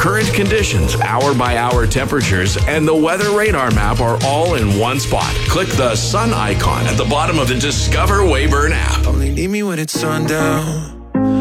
Current conditions, hour-by-hour temperatures, and the weather radar map are all in one spot. Click the sun icon at the bottom of the Discover Weyburn app. Only need me when it's sundown.